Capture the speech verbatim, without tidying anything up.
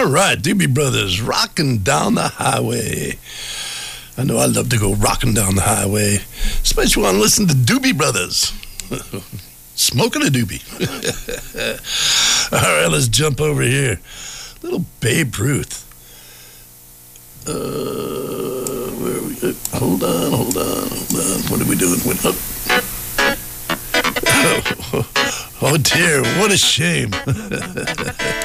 All right, Doobie Brothers, rocking down the highway. I know I love to go rocking down the highway, especially when I listen to Doobie Brothers. Smoking a doobie. All right, let's jump over here. Little Babe Ruth. Uh, where are we? Uh, hold on, hold on, hold on. What are we doing? What, oh. Oh, oh dear, what a shame.